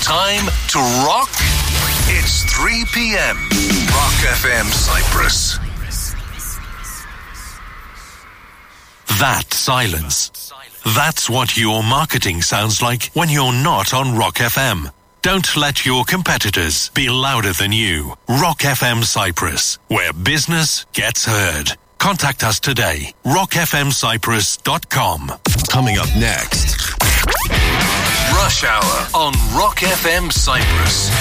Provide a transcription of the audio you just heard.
Time to rock. It's 3 p.m. Rock FM Cyprus. That silence. That's what your marketing sounds like when you're not on Rock FM. Don't let your competitors be louder than you. Rock FM Cyprus, where business gets heard. Contact us today. rockfmcyprus.com. Coming up next. Rush Hour on Rock FM Cyprus.